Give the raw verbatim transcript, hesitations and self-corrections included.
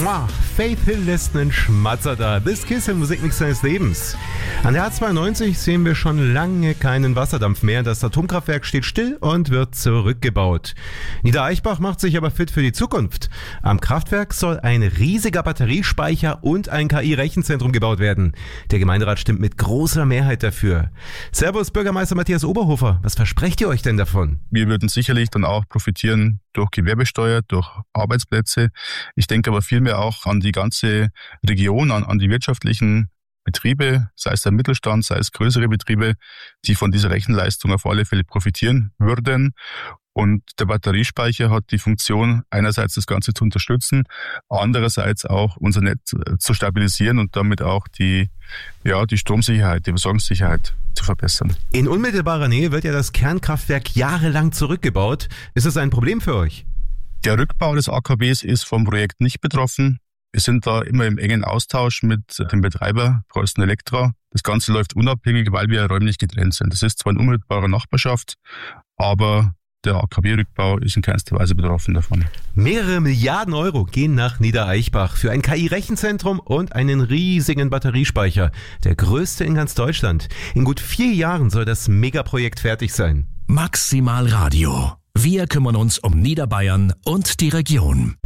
Mua, Faith Hill lässt einen Schmatzer da. This Kiss im Musikmix seines Lebens. An der A zweiundneunzig sehen wir schon lange keinen Wasserdampf mehr. Das Atomkraftwerk steht still und wird zurückgebaut. Niedereichbach macht sich aber fit für die Zukunft. Am Kraftwerk soll ein riesiger Batteriespeicher und ein K I-Rechenzentrum gebaut werden. Der Gemeinderat stimmt mit großer Mehrheit dafür. Servus, Bürgermeister Matthias Oberhofer. Was versprecht ihr euch denn davon? Wir würden sicherlich dann auch profitieren durch Gewerbesteuer, durch Arbeitsplätze. Ich denke aber vielmehr auch an die ganze Region, an, an die wirtschaftlichen Betriebe, sei es der Mittelstand, sei es größere Betriebe, die von dieser Rechenleistung auf alle Fälle profitieren würden. Und der Batteriespeicher hat die Funktion, einerseits das Ganze zu unterstützen, andererseits auch unser Netz zu stabilisieren und damit auch die, ja, die Stromsicherheit, die Versorgungssicherheit zu verbessern. In unmittelbarer Nähe wird ja das Kernkraftwerk jahrelang zurückgebaut. Ist das ein Problem für euch? Der Rückbau des A K Ws ist vom Projekt nicht betroffen. Wir sind da immer im engen Austausch mit dem Betreiber Preußen Elektra. Das Ganze läuft unabhängig, weil wir räumlich getrennt sind. Das ist zwar in unmittelbarer Nachbarschaft, aber der A K W-Rückbau ist in keinster Weise betroffen davon. Mehrere Milliarden Euro gehen nach Niedereichbach für ein K I-Rechenzentrum und einen riesigen Batteriespeicher. Der größte in ganz Deutschland. In gut vier Jahren soll das Megaprojekt fertig sein. Maximal Radio. Wir kümmern uns um Niederbayern und die Region.